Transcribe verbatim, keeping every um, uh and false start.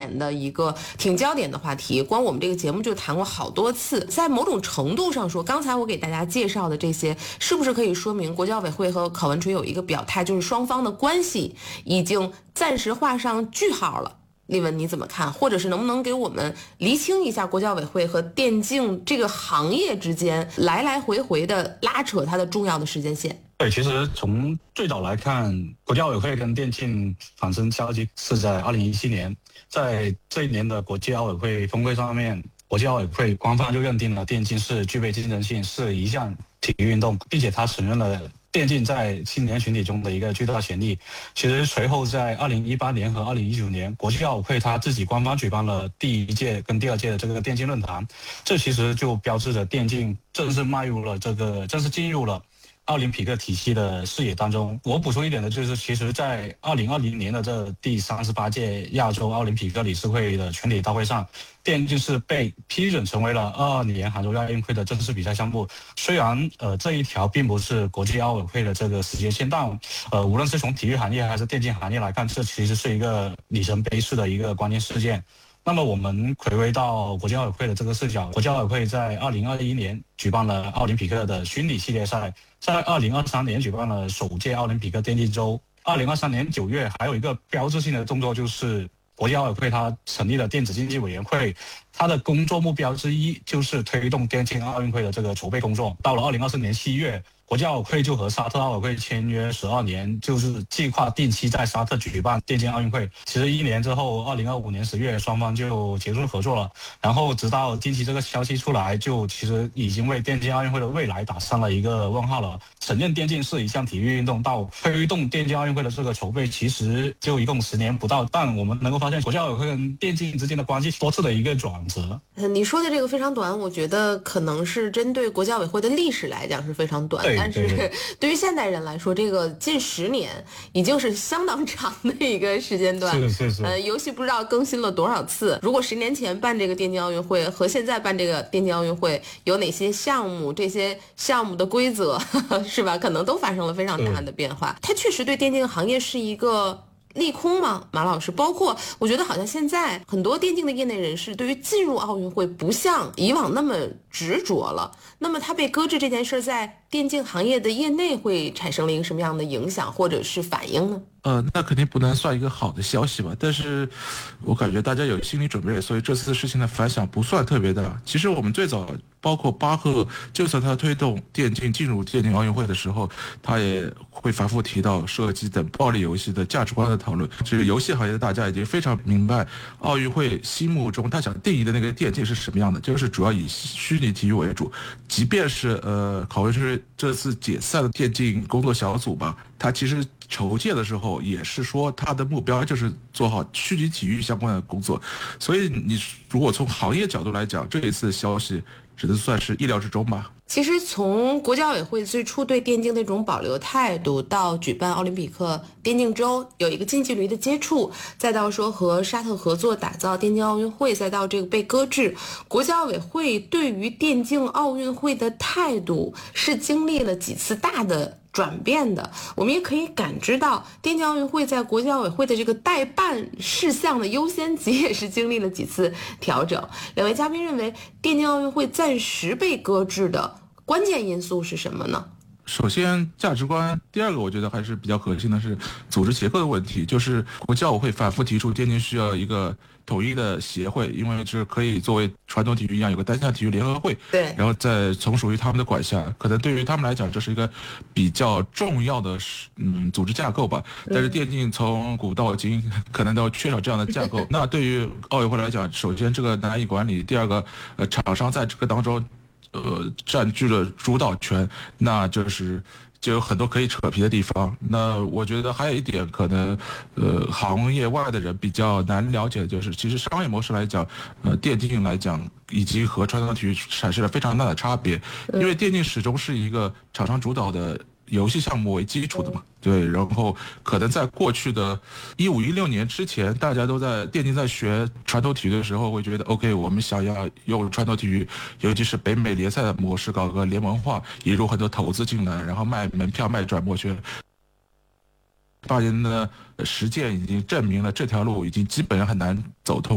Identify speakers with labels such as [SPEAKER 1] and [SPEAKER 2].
[SPEAKER 1] 年的一个挺焦点的话题，光我们这个节目就谈过好多次。在某种程度上说，刚才我给大家介绍的这些，是不是可以说明国教委会和考文垂有一个表态，就是双方的关系已经暂时画上句号了？丽文你怎么看？或者是能不能给我们厘清一下国教委会和电竞这个行业之间来来回回的拉扯它的重要的时间线？
[SPEAKER 2] 对，其实从最早来看，国教委会跟电竞产生交集是在二零一七年，在这一年的国际奥委会峰会上面，国际奥委会官方就认定了电竞是具备竞争性，是一项体育运动，并且他承认了电竞在青年群体中的一个巨大潜力。其实随后在二零一八年和二零一九年，国际奥委会他自己官方举办了第一届跟第二届的这个电竞论坛，这其实就标志着电竞正式迈入了这个正式进入了奥林匹克体系的视野当中。我补充一点的就是，其实在二零二零年的这第三十八届亚洲奥林匹克理事会的全体大会上，电竞是被批准成为了二二年杭州亚运会的正式比赛项目。虽然呃这一条并不是国际奥委会的这个时间线，但呃无论是从体育行业还是电竞行业来看，这其实是一个里程碑式的一个关键事件。那么我们回归到国际奥委会的这个视角，国际奥委会在二零二一年举办了奥林匹克的虚拟系列赛，在二零二三年举办了首届奥林匹克电竞周。二零二三年九月还有一个标志性的动作，就是国际奥委会它成立了电子竞技委员会，它的工作目标之一就是推动电竞奥运会的这个筹备工作。到了二零二四年七月，国际奥委会就和沙特奥委会签约十二年，就是计划定期在沙特举办电竞奥运会。其实一年之后，二零二五年十月，双方就结束合作了。然后直到近期这个消息出来，就其实已经为电竞奥运会的未来打上了一个问号了。承认电竞是一项体育运动，到推动电竞奥运会的这个筹备，其实就一共十年不到。但我们能够发现，国际奥委会跟电竞之间的关系多次的一个转折。
[SPEAKER 1] 你说的这个非常短，我觉得可能是针对国际奥委会的历史来讲是非常短，但是对于现代人来说，这个近十年已经是相当长的一个时间段。
[SPEAKER 2] 是是是。
[SPEAKER 1] 呃，游戏不知道更新了多少次。如果十年前办这个电竞奥运会和现在办这个电竞奥运会有哪些项目，这些项目的规则呵呵是吧，可能都发生了非常大的变化。它确实对电竞行业是一个利空吗？马老师，包括我觉得好像现在很多电竞的业内人士对于进入奥运会不像以往那么执着了。那么它被搁置这件事在电竞行业的业内会产生了一个什么样的影响或者是反应呢？
[SPEAKER 3] 呃，那肯定不能算一个好的消息吧，但是我感觉大家有心理准备，所以这次事情的反响不算特别大。其实我们最早包括巴赫，就算他推动电竞进入电竞奥运会的时候，他也会反复提到射击等暴力游戏的价值观的讨论。这个游戏行业的大家已经非常明白，奥运会心目中他想定义的那个电竞是什么样的，就是主要以虚拟体育为主。即便是呃考文垂这次解散的电竞工作小组吧，他其实筹建的时候也是说他的目标就是做好虚拟体育相关的工作，所以你如果从行业角度来讲，这一次消息只能算是意料之中吧。
[SPEAKER 1] 其实从国际奥委会最初对电竞的这种保留态度，到举办奥林匹克电竞周有一个近距离的接触，再到说和沙特合作打造电竞奥运会，再到这个被搁置，国际奥委会对于电竞奥运会的态度是经历了几次大的转变的。我们也可以感知到电竞奥运会在国际奥委会的这个代办事项的优先级也是经历了几次调整。两位嘉宾认为电竞奥运会暂时被搁置的关键因素是什么呢？
[SPEAKER 3] 首先价值观，第二个我觉得还是比较核心的是组织结构的问题，就是国际奥委会反复提出电竞需要一个统一的协会，因为是可以作为传统体育一样有个单项体育联合会，
[SPEAKER 1] 对，
[SPEAKER 3] 然后再从属于他们的管辖，可能对于他们来讲这是一个比较重要的嗯组织架构吧。但是电竞从古到今可能都缺少这样的架构。那对于奥委会来讲，首先这个难以管理，第二个呃厂商在这个当中呃，占据了主导权，那就是就有很多可以扯皮的地方。那我觉得还有一点可能，呃，行业外的人比较难了解的就是，其实商业模式来讲，呃，电竞来讲已经和传统体育产生了非常大的差别，因为电竞始终是一个厂商主导的游戏项目为基础的嘛，对，然后可能在过去的一五一六年之前，大家都在电竞在学传统体育的时候，会觉得 OK， 我们想要用传统体育，尤其是北美联赛的模式搞个联盟化，引入很多投资进来，然后卖门票、卖转播权。八年的实践已经证明了这条路已经基本上很难走通。